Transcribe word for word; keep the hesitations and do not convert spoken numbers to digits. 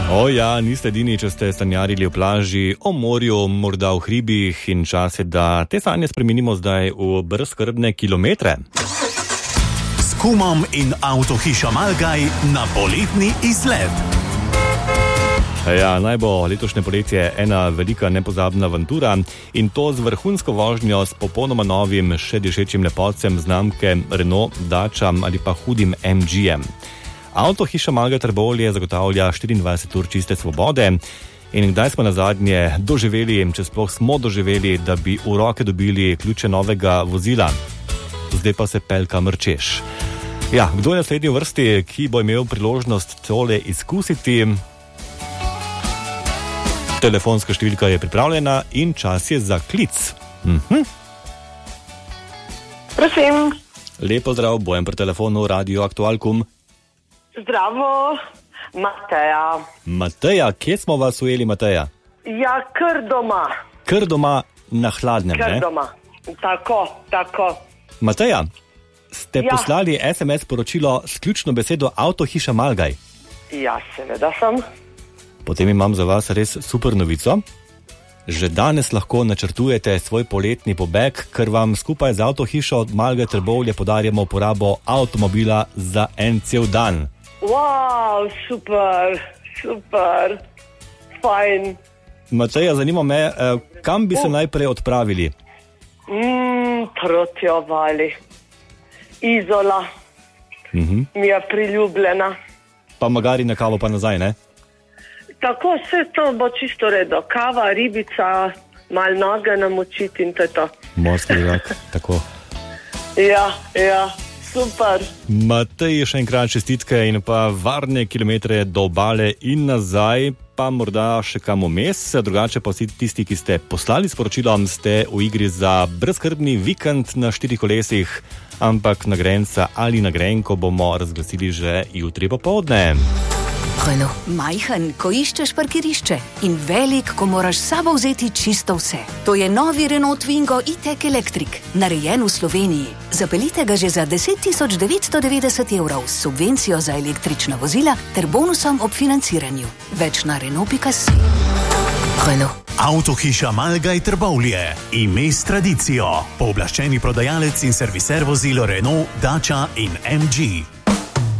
O ja, niste edini, če ste sanjarili v plaži, o morju, morda v hribih in čas je, da te sanje spremenimo zdaj v brezskrbne kilometre. S kumom in avtohišo Malgaj na poletni izlet. Ja, naj bo letošnje poletje ena velika nepozabna avantura in to z vrhunsko vožnjo s popolnoma novim, še dišečim lepotcem znamke Renault, Dacia ali pa hudim em džijem. Avtohiša Malgaj Trbovlje zagotavlja štiriindvajset ur čiste svobode in kdaj smo nazadnje doživeli, če sploh smo doživeli, da bi v roke dobili ključe novega vozila. Zdaj pa se pelka mrčeš. Ja, kdo je naslednji v vrsti, ki bo imel priložnost tole izkusiti? Telefonska številka je pripravljena in čas je za klic. Mhm. Prosim. Lepo zdrav, Bojan pri telefonu, Radio Aktualkum. Zdravo, Mateja. Mateja, kje smo vas ujeli, Mateja? Ja, kar doma. Kar doma na hladnem, Kar ne? doma. Tako, tako. Mateja, ste Ja. poslali es em es sporočilo s ključno besedo Avtohiša Malgaj. Ja, seveda sem. Potem imam za vas res super novico. Že danes lahko načrtujete svoj poletni pobeg, ker vam skupaj z Avtohišo Malgaj Trbovlje podarjamo uporabo avtomobila za en cel dan. Wow, super, super, fajn. Mateja, zanima me, eh, kam bi se Uh. najprej odpravili? Mm, proti obali. Izola Mhm. mi je priljubljena. Pa magari na kavo pa nazaj, ne? Tako, vse to bo čisto redo. Kava, ribica, mal noge namočiti in to je to. Morski zrak, tako. Ja, ja, super. Matej, še enkrat čestitke in pa varne kilometre do obale in nazaj, pa morda še kam vmes, drugače pa vsi tisti, ki ste poslali sporočilo, ste v igri za brezskrbni vikend na štirih kolesih, ampak nagrajenca ali nagrajenko bomo razglasili že jutri popoldne. Renault. Majhen, ko iščeš parkirišče in velik, ko moraš s sabo vzeti čisto vse. To je novi Renault Twingo e-tech Electric, narejen v Sloveniji. Zapeljite ga že za deset tisoč devetsto devetdeset evrov s subvencijo za električna vozila ter bonusom ob financiranju. Več na renault pika si. Renault. Avtohiša Malgaj Trbovlje. Ime s tradicijo. Pooblaščeni prodajalec in serviser vozil Renault, Dacia in em dži.